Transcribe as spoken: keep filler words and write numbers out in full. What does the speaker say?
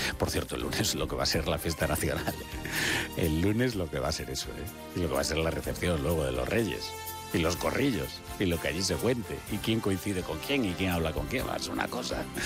Por cierto, el lunes lo que va a ser la fiesta nacional. El lunes lo que va a ser eso, ¿eh? Y lo que va a ser la recepción luego de los Reyes. Y los corrillos. Y lo que allí se cuente. Y quién coincide con quién y quién habla con quién. Es una cosa.